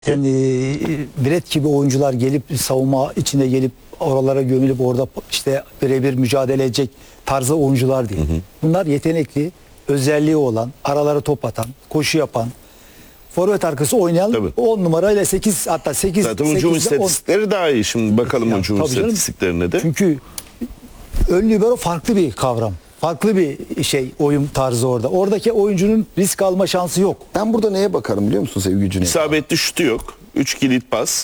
Yani Biret gibi oyuncular gelip savunma içine gelip oralara gömülüp orada işte birebir mücadele edecek tarzı oyuncular değil. Bunlar yetenekli, özelliği olan, aralara top atan, koşu yapan, forvet arkası oynayan 10 numarayla 8 hatta 8 zaten hücum istatistikleri daha iyi. Şimdi bakalım hücum istatistiklerine de. Çünkü ön libero farklı bir kavram. Farklı bir oyun tarzı orada. Oradaki oyuncunun risk alma şansı yok. Ben burada neye bakarım biliyor musun sevgili Cüneyt? İsabetli şutu yok. 3 kilit pas,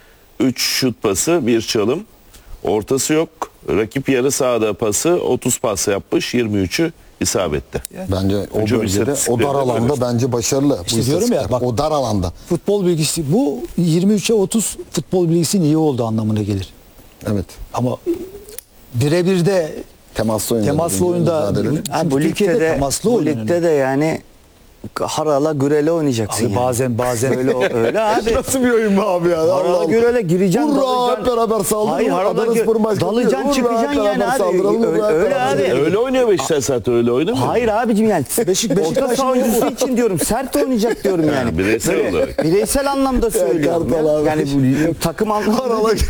3 şut pası, 1 çalım. Ortası yok. Rakip yarı sahada pası 30 pas yapmış, 23'ü isabetli. Bence o bölgede, o dar alanda bence başarılı. İşte diyorum ya, bak, o dar alanda. Futbol bilgisi bu 23'e 30 futbol bilgisinin iyi olduğu anlamına gelir. Evet. Ama birebir de temaslı oyunda bu ligde de, temaslı ligde de yani harala gürele oynayacaksın. Abi yani. bazen öyle abi. Nasıl bir oyun bu abi ya? Harala gürele gireceksin. Hurra hep beraber saldıralım. Hayır, harala dalacaksın çıkacaksın yani abi. Öyle abi. Öyle oynuyor Beşiktaş zaten, öyle oynamıyor. Hayır abicim yani. Orta saha oyuncusu için diyorum. Sert oynayacak diyorum yani. Bireysel olarak. Bireysel anlamda söylüyorum. Yani bu takım anlamında.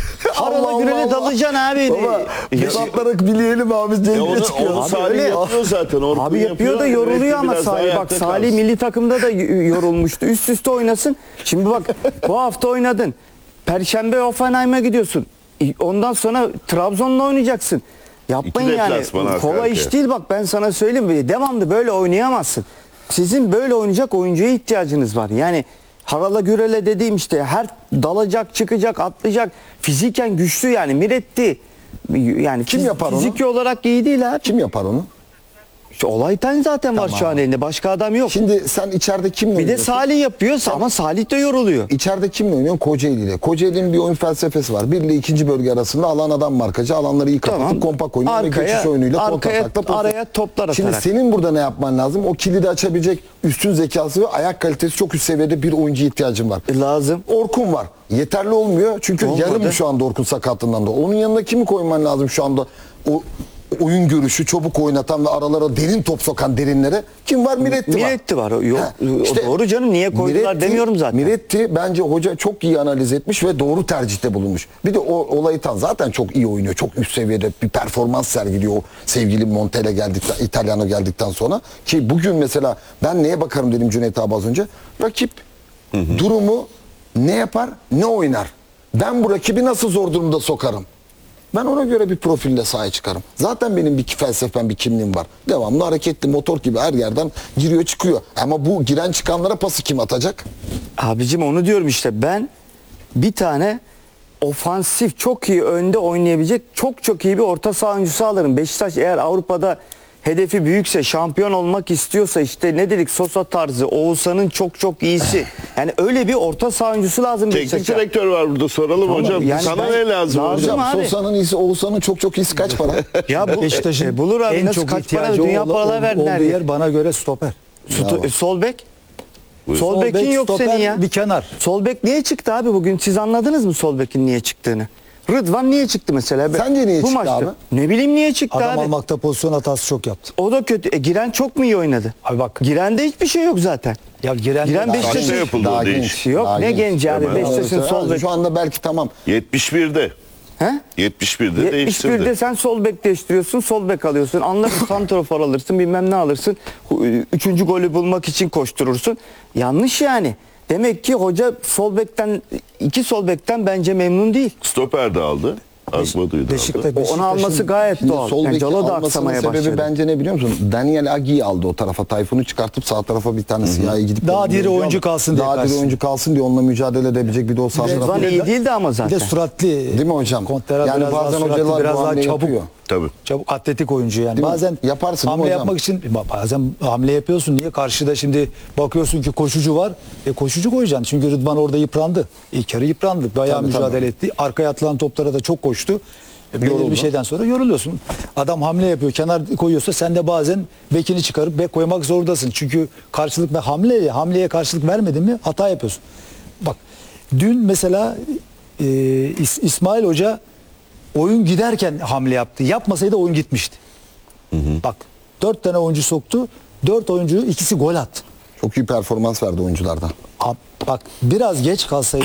Harala gürele dalacaksın abi. Hesapları bileyelim abi. Onu Salih yapıyor zaten. Abi yapıyor da yoruluyor ama Salih. Bak Salih milli takımda da yorulmuştu. Üst üste oynasın. Şimdi bak bu hafta oynadın. Perşembe Hoffenheim'e gidiyorsun. Ondan sonra Trabzon'la oynayacaksın. Yapmayın yani. Kolay iş değil bak, ben sana söyleyeyim. Devamlı böyle oynayamazsın. Sizin böyle oynayacak oyuncuya ihtiyacınız var. Yani harala gürele dediğim işte her dalacak, çıkacak, atlayacak. Fiziken güçlü yani. Miretti. Yani kim yapar onu? Fiziki olarak iyi değil abi. Kim yapar onu? İşte Olaytan zaten var şu an elinde. Başka adam yok. Şimdi sen içeride kimle oynuyorsun? Bir de Salih yapıyor ama Salih de yoruluyor. İçeride kimle oynuyorsun? Kocaeli ile. Kocaeli'nin bir oyun felsefesi var. Bir ile ikinci bölge arasında alan adam markacı. Alanları iyi kapatıp kompak oynuyor ve geçiş oyunuyla araya toplar atarak. Şimdi senin burada ne yapman lazım? O kilidi açabilecek üstün zekası ve ayak kalitesi çok üst seviyede bir oyuncuya ihtiyacın var. Lazım. Orkun var. Yeterli olmuyor. Çünkü yarım şu anda Orkun sakatlığından da. Onun yanına kimi koyman lazım şu anda? O oyun görüşü, çabuk oynatan ve aralara derin top sokan derinlere kim var? Miretti var. Miretti var. Yok, işte doğru canım, niye koydular demiyorum zaten. Miretti bence hoca çok iyi analiz etmiş ve doğru tercihte bulunmuş. Bir de Olaytan zaten çok iyi oynuyor. Çok üst seviyede bir performans sergiliyor o sevgili Montella İtalyano geldikten sonra. Ki bugün mesela ben neye bakarım dedim Cüneyt abi az önce. Rakip durumu ne yapar, ne oynar. Ben bu rakibi nasıl zor durumda sokarım. Ben ona göre bir profille sahaya çıkarım. Zaten benim bir felsefem, bir kimliğim var. Devamlı hareketli motor gibi her yerden giriyor çıkıyor. Ama bu giren çıkanlara pası kim atacak? Abicim onu diyorum işte, ben bir tane ofansif çok iyi önde oynayabilecek çok iyi bir orta saha oyuncusu alırım. Beşiktaş eğer Avrupa'da hedefi büyükse, şampiyon olmak istiyorsa, işte ne dedik, Sosa tarzı, Oğuzhan'ın çok iyisi. Yani öyle bir orta saha oyuncusu lazım. Teknik direktör var burada, soralım hocam. Yani sana ne lazım hocam? Sosa'nın iyisi, Oğuzhan'ın çok iyisi kaç para? Ya bu Beşiktaş'ın bulur abi, en çok kaç para, ihtiyacı dünya paraları verdiler. yer bana göre stoper. Sol bek. Buyur. Sol bekin yok senin ya. Bir kenar. Sol bek niye çıktı abi bugün? Siz anladınız mı sol bekin niye çıktığını? Rıdvan niye çıktı mesela? Sence niye çıktı abi? Ne bileyim niye çıktı Adam abi? almakta pozisyon hatası çok yaptı. O da kötü. Giren çok mu iyi oynadı? Abi bak. Giren'de hiçbir şey yok zaten. Ya Giren Beşiktaş'ın Kaçta yapıldı o değiş? yok. Ne genç abi. Beşiktaş'ın sol bek. Şu anda belki tamam. 71'de. He? 71'de değiştirdi. 71'de sen sol bek değiştiriyorsun, sol bek alıyorsun. Anlarsın, santrafor alırsın, bilmem ne alırsın. Üçüncü golü bulmak için koşturursun. Yanlış yani. Demek ki hoca iki sol bekten bence memnun değil. Stoper de aldı. Akbadu'yu da aldı. Onu alması gayet doğal. Sol beki Calo da almasının aksamaya sebebi başladı. bence ne biliyor musun? Daniel Agi'yi aldı o tarafa. Tayfun'u çıkartıp sağ tarafa bir tane siyahi gidip... Daha diri oyuncu kalsın diye. Daha diri oyuncu kalsın diye onunla mücadele edebilecek bir de o sağ Rıdvan tarafı. iyi değildi ama Bir zaten. de suratli. Değil mi hocam? Kontera Yani biraz bazen daha suratli, hocalar biraz bu daha hamleyi çabuk. yapıyor. Tabii. Çabuk atletik oyuncu yani. Değil mi? Bazen Yaparsın değil mi hamle hocam? yapmak için bazen hamle yapıyorsun. Niye? Karşıda şimdi bakıyorsun ki koşucu var. Koşucu koyacaksın. Çünkü Rıdvan orada yıprandı. İlk yarı yıprandı. Bayağı mücadele etti. Arkaya atılan toplara da çok koştu. Belirli bir şeyden sonra yoruluyorsun. Adam hamle yapıyor, kenar koyuyorsa sen de bazen bekini çıkarıp bek koymak zorundasın. Çünkü karşılık ve hamleye karşılık vermedin mi hata yapıyorsun. Bak dün mesela İsmail Hoca oyun giderken hamle yaptı. Yapmasaydı oyun gitmişti. Bak 4 tane oyuncu soktu. 4 oyuncu ikisi gol attı. Çok iyi performans verdi oyunculardan. Bak biraz geç kalsaydı